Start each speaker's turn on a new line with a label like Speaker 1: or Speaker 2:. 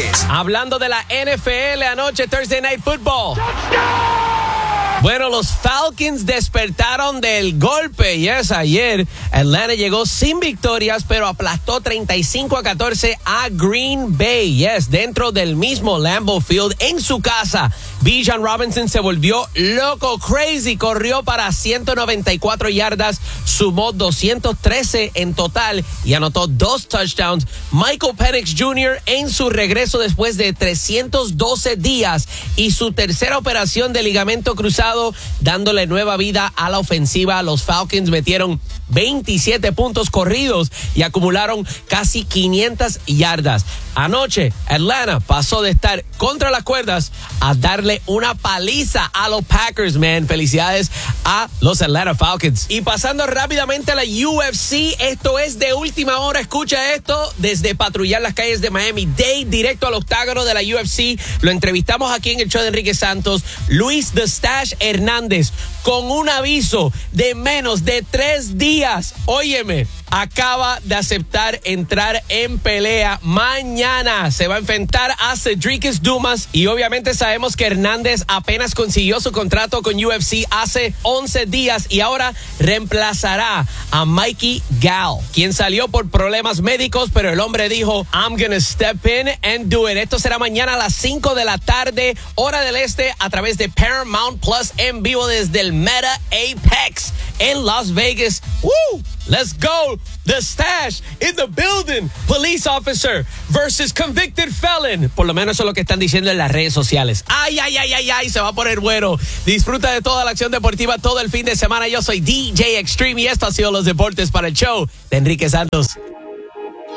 Speaker 1: Deportes.
Speaker 2: Hablando de la NFL anoche, Thursday Night Football. Bueno, los Falcons despertaron del golpe. Yes, ayer Atlanta llegó sin victorias, pero aplastó 35-14 a Green Bay. Yes, dentro del mismo Lambeau Field, en su casa. Bijan Robinson se volvió loco, crazy. Corrió para 194 yardas, sumó 213 en total y anotó 2 touchdowns. Michael Penix Jr. en su regreso después de 312 días y su tercera operación de ligamento cruzado, dándole nueva vida a la ofensiva. Los Falcons metieron 27 puntos corridos y acumularon casi 500 yardas. Anoche, Atlanta pasó de estar contra las cuerdas a darle una paliza a los Packers, man. Felicidades a los Atlanta Falcons. Y pasando rápidamente a la UFC, esto es de última hora. Escucha esto, desde patrullar las calles de Miami-Dade, directo al octágono de la UFC. Lo entrevistamos aquí en el show de Enrique Santos. Luis The Stash Hernández, con un aviso de menos de 3 días. Óyeme, acaba de aceptar entrar en pelea. Mañana se va a enfrentar a Cedric Dumas y obviamente sabemos que Hernández apenas consiguió su contrato con UFC hace 11 días y ahora reemplazará a Mikey Gall, quien salió por problemas médicos, pero el hombre dijo, I'm gonna step in and do it. Esto será mañana a las 5 de la tarde, hora del este, a través de Paramount Plus, en vivo desde el Meta Apex en Las Vegas. ¡Woo! Let's go. The Stash in the building. Police officer versus convicted felon. Por lo menos eso es lo que están diciendo en las redes sociales. Ay, ay, ay, ay, ay, se va a poner bueno. Disfruta de toda la acción deportiva todo el fin de semana. Yo soy DJ Extreme y esto ha sido Los Deportes para el show de Enrique Santos.